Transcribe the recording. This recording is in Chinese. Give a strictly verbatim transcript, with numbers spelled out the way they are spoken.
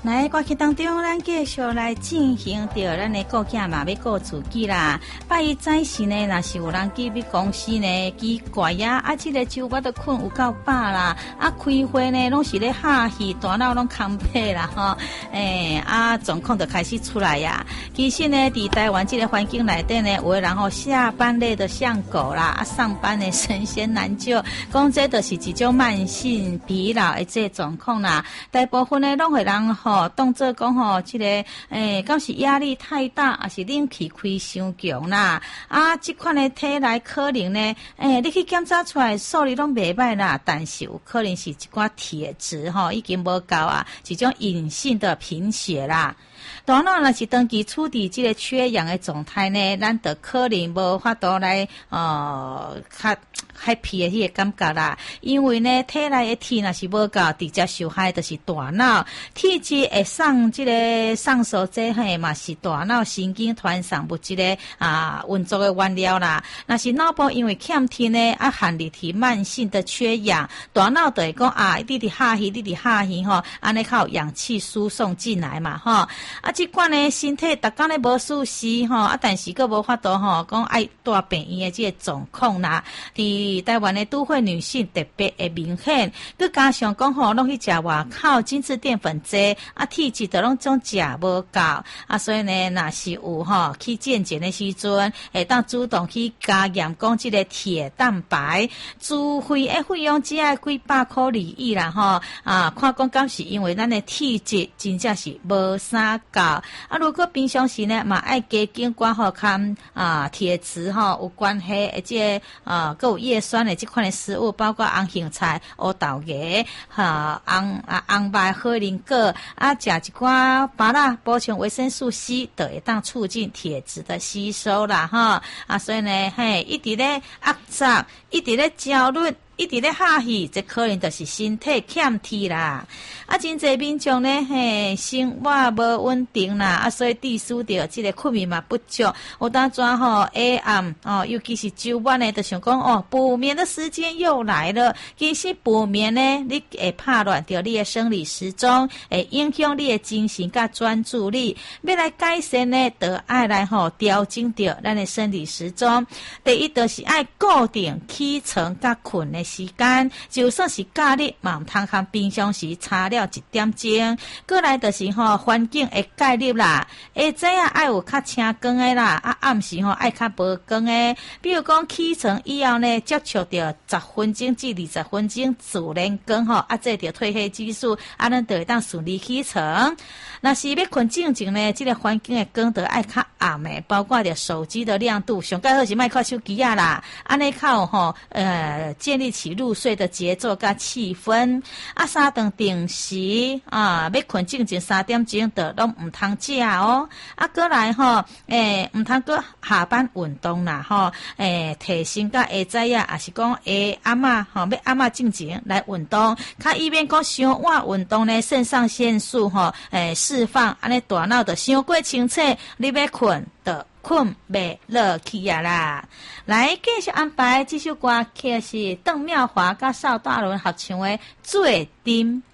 来，歌曲当中，咱继续来进行到咱的顾囝嘛，要顾自己啦。拜一早时呢，若是有人去公司呢，奇怪呀，啊，这个酒我都困有够饱啦，啊，开会呢，拢是咧哈戏，大脑拢空白啦吼，诶、欸，啊，状况就开始出来呀。其实呢，伫台湾这个环境内底呢，有的人吼下班累得像狗啦，啊，上班呢神仙难救，讲这就是一种慢性疲劳的这个状况啦。大部分呢，拢会人吼。哦，当做讲吼，这个诶，敢是压力太大，还是冷气开伤强啦？啊，这款的体内可能呢，诶，你去检查出来数字拢袂歹啦，但是有可能是一寡铁质吼已经无够啊，一种隐性的贫血啦。大脑若是长期处伫这个缺氧的状态呢，咱就可能无法度来呃较 happy 的迄个感觉啦。因为呢，体内的铁若是无够，直接受害就是大脑。铁质会送这个送所这嘿嘛是大脑神经传送物质的啊运作的原料啦。若是脑部因为欠铁呢，啊含入去慢性的缺氧，大脑就会讲啊，你伫下去，你伫下去吼，安尼靠氧气输送进来嘛吼。啊，即款呢，身体逐工咧无舒适吼，啊，但是佫无法度吼，讲爱带病院的即个状况啦。伫台湾的都会女性特别会明显，佮加上讲吼，拢去食外口精致淀粉济，啊，体质都拢总食无够，啊，所以呢，若是有吼去健检的时阵，会当主动去加验讲即个铁蛋白，自费的费用只要几百块而已啦吼，啊，看讲敢是因为咱的体质真正是无啥够，啊，如果平常时呢嘛爱加减管好看啊铁质吼有关系，而且啊，佮有叶酸的这款的食物，包括红杏菜、乌豆芽、哈红啊红白火龙果啊，食一寡芭乐补充维生素 C， 就会当促进铁质的吸收啦哈啊，所以呢，嘿，一直咧压榨，一直咧焦虑。一直咧下去，这可能就是身体欠铁啦。啊，真侪民众呢，嘿，生活无稳定啦，啊，所以致使着这个睡眠嘛不足。有当阵吼，下暗哦，尤其是周晚呢，就想讲哦，补眠的时间又来了。其实补眠呢，你会打乱掉你的生理时钟，会影响你的精神甲专注力。要来改善呢，就爱来吼调整掉咱的生理时钟。第一就是爱固定起床甲困的时间，就算是假日嘛，唔通和平常时差了一点钟。过来就是吼环境的介入啦，下早啊爱有较清光的啦，啊暗时吼爱较无光的。比如讲起床以后呢，接触到十分钟至二十分钟自然光吼，啊这着褪黑激素，啊咱就会当顺利起床。若是要困正经呢，这个环境的光就爱较暗的，包括着手机的亮度，上盖好是莫看手机啊啦，安尼靠吼呃建立起入睡的节奏甲气氛。啊，三顿定时啊，要困正经三点钟就拢唔通食哦。啊，过来吼，诶，唔通过下班运动啦吼，诶，提升甲下早啊，也是讲下暗仔吼，要暗仔正经来运动，较以免讲伤晚运动呢，肾上腺素吼，诶，释放，安尼大脑就伤过清楚，你要困就困袂落去啊啦！来继续安排这首歌，曲是邓妙华甲邵大伦合唱的《做阵》。